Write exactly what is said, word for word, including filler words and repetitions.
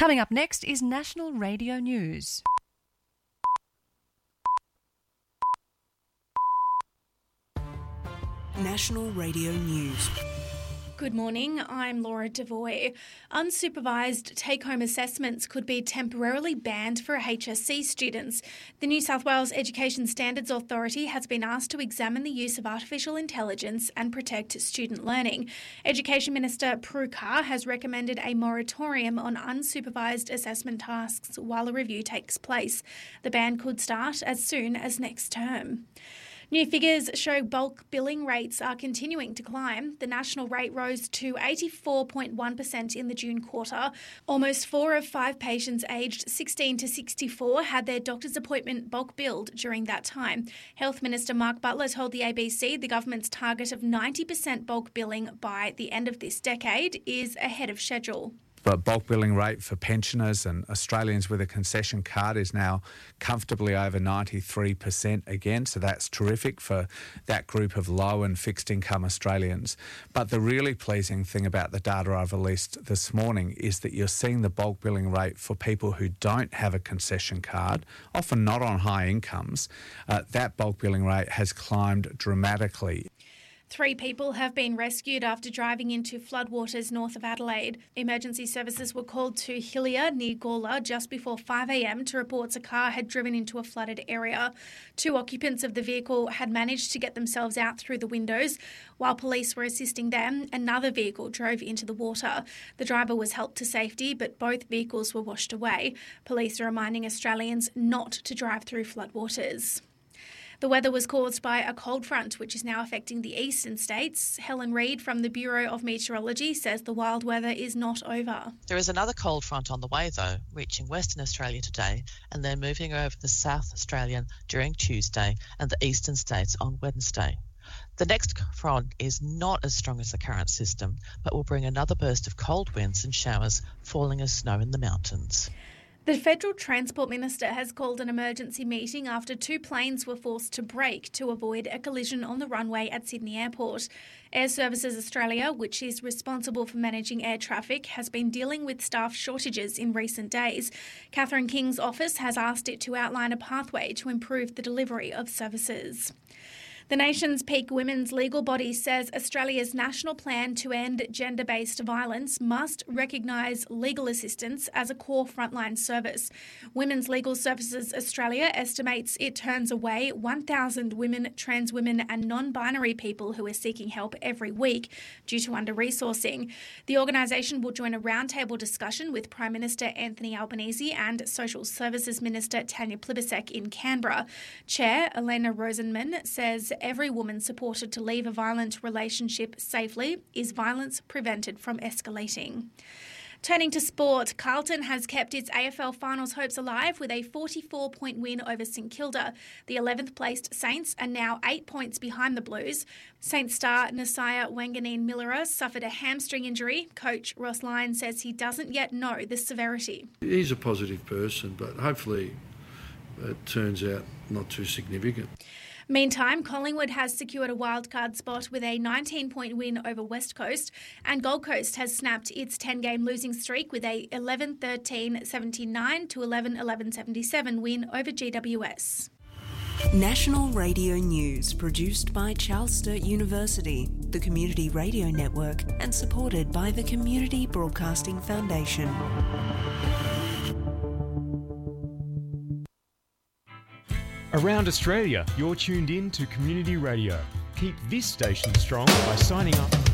Coming up next is National Radio News. National Radio News. Good morning, I'm Laura Devoy. Unsupervised take-home assessments could be temporarily banned for H S C students. The New South Wales Education Standards Authority has been asked to examine the use of artificial intelligence and protect student learning. Education Minister Prue Car has recommended a moratorium on unsupervised assessment tasks while a review takes place. The ban could start as soon as next term. New figures show bulk billing rates are continuing to climb. The national rate rose to eighty-four point one percent in the June quarter. Almost four of five patients aged sixteen to sixty-four had their doctor's appointment bulk billed during that time. Health Minister Mark Butler told the A B C the government's target of ninety percent bulk billing by the end of this decade is ahead of schedule. The bulk billing rate for pensioners and Australians with a concession card is now comfortably over ninety-three percent again, so that's terrific for that group of low and fixed income Australians. But the really pleasing thing about the data I've released this morning is that you're seeing the bulk billing rate for people who don't have a concession card, often not on high incomes. Uh, that bulk billing rate has climbed dramatically. Three people have been rescued after driving into floodwaters north of Adelaide. Emergency services were called to Hillier near Gawler just before five a.m. to report a car had driven into a flooded area. Two occupants of the vehicle had managed to get themselves out through the windows. While police were assisting them, another vehicle drove into the water. The driver was helped to safety, but both vehicles were washed away. Police are reminding Australians not to drive through floodwaters. The weather was caused by a cold front, which is now affecting the eastern states. Helen Reid from the Bureau of Meteorology says the wild weather is not over. There is another cold front on the way, though, reaching Western Australia today and then moving over the South Australian during Tuesday and the eastern states on Wednesday. The next front is not as strong as the current system, but will bring another burst of cold winds and showers, falling as snow in the mountains. The Federal Transport Minister has called an emergency meeting after two planes were forced to brake to avoid a collision on the runway at Sydney Airport. Air Services Australia, which is responsible for managing air traffic, has been dealing with staff shortages in recent days. Catherine King's office has asked it to outline a pathway to improve the delivery of services. The nation's peak women's legal body says Australia's national plan to end gender-based violence must recognise legal assistance as a core frontline service. Women's Legal Services Australia estimates it turns away one thousand women, trans women and non-binary people who are seeking help every week due to under-resourcing. The organisation will join a roundtable discussion with Prime Minister Anthony Albanese and Social Services Minister Tanya Plibersek in Canberra. Chair Elena Rosenman says every woman supported to leave a violent relationship safely is violence prevented from escalating. Turning to sport, Carlton has kept its A F L finals hopes alive with a forty-four point win over St Kilda. The eleventh placed Saints are now eight points behind the Blues. Saints star Nasiah Wanganeen-Millera suffered a hamstring injury. Coach Ross Lyon says he doesn't yet know the severity. He's a positive person, but hopefully it turns out not too significant. Meantime, Collingwood has secured a wildcard spot with a nineteen point win over West Coast, and Gold Coast has snapped its ten-game losing streak with a eleven thirteen seventy-nine to eleven eleven seventy-seven win over G W S. National Radio News, produced by Charles Sturt University, the Community Radio Network, and supported by the Community Broadcasting Foundation. Around Australia, you're tuned in to Community Radio. Keep this station strong by signing up